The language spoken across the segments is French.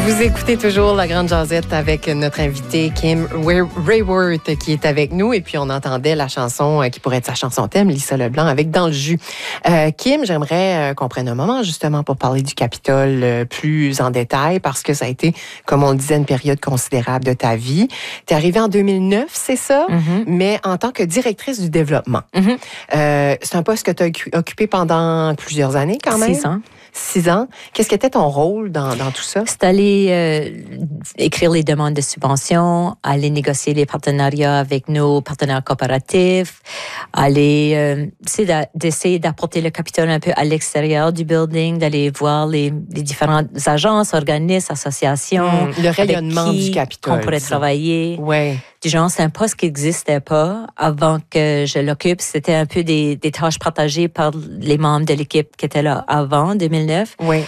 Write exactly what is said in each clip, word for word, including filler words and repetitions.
Vous écoutez toujours La Grande Jazzette avec notre invité Kim Raworth qui est avec nous. Et puis, on entendait la chanson qui pourrait être sa chanson thème, Lisa Leblanc, avec Dans le jus. Euh, Kim, j'aimerais qu'on prenne un moment justement pour parler du Capitole plus en détail parce que ça a été, comme on le disait, une période considérable de ta vie. Tu es arrivée en deux mille neuf, c'est ça? Mm-hmm. Mais en tant que directrice du développement. Mm-hmm. Euh, c'est un poste que tu as occupé pendant plusieurs années quand même? Six ans. Six ans. Qu'est-ce qu'était ton rôle dans, dans tout ça? C'est aller euh, écrire les demandes de subventions, aller négocier les partenariats avec nos partenaires coopératifs, aller euh, d'essayer d'apporter le Capitole un peu à l'extérieur du building, d'aller voir les, les différentes agences, organismes, associations. Mmh, le rayonnement du Capitole. On pourrait ça. travailler. Ouais. Du genre, c'est un poste qui n'existait pas avant que je l'occupe. C'était un peu des, des tâches partagées par les membres de l'équipe qui étaient là avant deux mille neuf. Oui.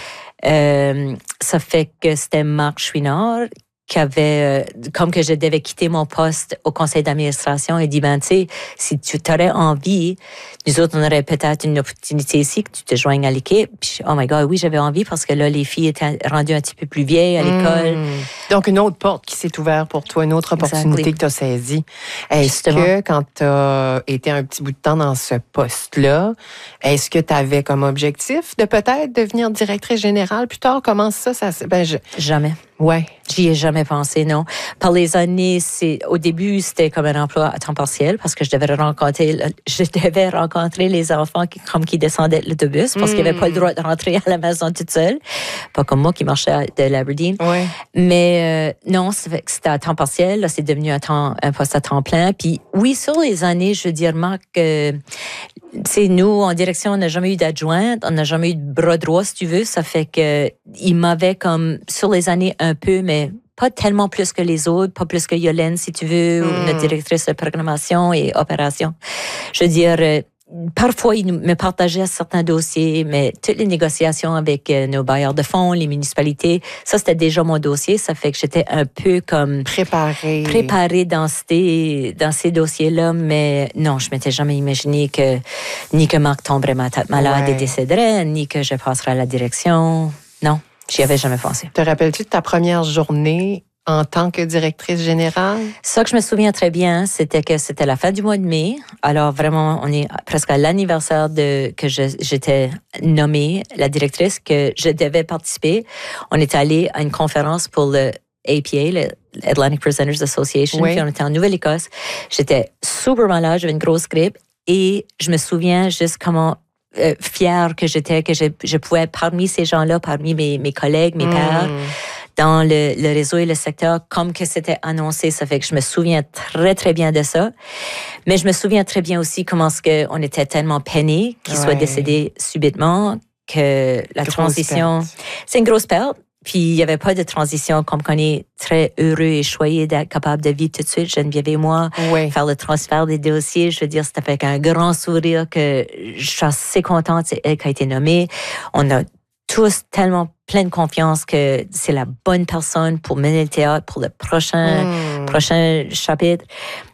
Euh, ça fait que c'était Marc Chouinard qui avait, euh, comme que je devais quitter mon poste au conseil d'administration et dit, ben, tu sais, si tu aurais envie, nous autres, on aurait peut-être une opportunité ici que tu te joignes à l'équipe. Puis, oh my God, oui, j'avais envie parce que là, les filles étaient rendues un petit peu plus vieilles à l'école. Mmh. Donc, une autre porte qui s'est ouverte pour toi, une autre opportunité exactly. que tu as saisie. Est-ce Justement. que quand tu as été un petit bout de temps dans ce poste-là, est-ce que tu avais comme objectif de peut-être devenir directrice générale plus tard? Comment ça, ça ben, je... Jamais. Ouais. J'y ai jamais pensé, non. Par les années, c'est, au début, c'était comme un emploi à temps partiel parce que je devais rencontrer, je devais rencontrer les enfants qui, comme qui descendaient de l'autobus parce mmh. qu'ils n'avaient pas le droit de rentrer à la maison toute seule. Pas comme moi qui marchais de l'Aberdeen. Ouais. Mais euh, non, c'était à temps partiel. Là, c'est devenu un, temps, un poste à temps plein. Puis oui, sur les années, je veux dire, Marc, euh, c'est nous, en direction, on n'a jamais eu d'adjointe, on n'a jamais eu de bras droit, si tu veux. Ça fait que il m'avait comme, sur les années, un peu, mais pas tellement plus que les autres, pas plus que Yolène, si tu veux, mm. notre directrice de programmation et opération. Je veux dire, euh, parfois, il me partageait certains dossiers, mais toutes les négociations avec euh, nos bailleurs de fonds, les municipalités, ça, c'était déjà mon dossier. Ça fait que j'étais un peu comme... Préparée. Préparée dans ces, dans ces dossiers-là, mais non, je m'étais jamais imaginé que ni que Marc tomberait malade ouais. et décéderait, ni que je passerais à la direction. Non. J'y avais jamais pensé. Te rappelles-tu de ta première journée en tant que directrice générale? Ça que je me souviens très bien, c'était que c'était la fin du mois de mai. Alors vraiment, on est presque à l'anniversaire de que je, j'étais nommée la directrice, que je devais participer. On est allé à une conférence pour le A P A, le Atlantic Presenters Association, oui. Puis on était en Nouvelle-Écosse. J'étais super malade, j'avais une grosse grippe et je me souviens juste comment Euh, fière que j'étais, que je, je pouvais, parmi ces gens-là, parmi mes, mes collègues, mes mmh. pairs, dans le, le réseau et le secteur, comme que c'était annoncé. Ça fait que je me souviens très, très bien de ça. Mais je me souviens très bien aussi comment est-ce qu'on était tellement peinés qu'il ouais. soit décédé subitement, que la grosse transition... Perte. C'est une grosse perte. Puis, il n'y avait pas de transition, comme qu'on est très heureux et choyé d'être capable de vivre tout de suite, Geneviève et moi, oui. faire le transfert des dossiers. Je veux dire, c'était avec un grand sourire que je suis assez contente, c'est elle qui a été nommée. On a tous tellement plein de confiance que c'est la bonne personne pour mener le théâtre pour le prochain, mmh. prochain chapitre.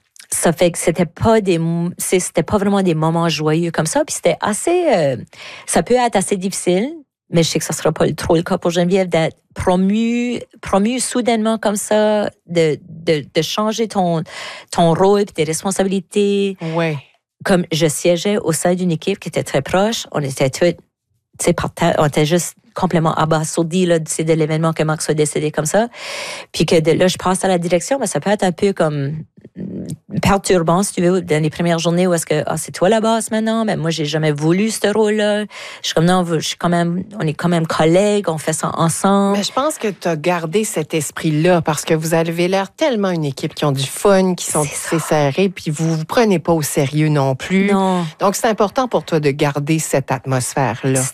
Ça fait que c'était pas des, c'était pas vraiment des moments joyeux comme ça. Puis c'était assez, euh, ça peut être assez difficile. Mais je sais que ça ne sera pas trop le cas pour Geneviève d'être promue, promue soudainement comme ça, de, de, de changer ton, ton rôle et tes responsabilités. Ouais. Comme je siégeais au sein d'une équipe qui était très proche, on était tous, tu sais, par terre, on était juste complètement abasourdis là, de, de l'événement que Marc soit décédé comme ça. Puis que de là, je passe à la direction, mais ça peut être un peu comme perturbant, si tu veux, dans les premières journées où est-ce que ah, c'est toi la boss maintenant, mais moi, j'ai jamais voulu ce rôle-là. Je suis comme, non, je suis quand même, on est quand même collègues, on fait ça ensemble. Mais je pense que tu as gardé cet esprit-là parce que vous avez l'air tellement une équipe qui ont du fun, qui sont assez serrés, puis vous vous prenez pas au sérieux non plus. Non. Donc, c'est important pour toi de garder cette atmosphère-là.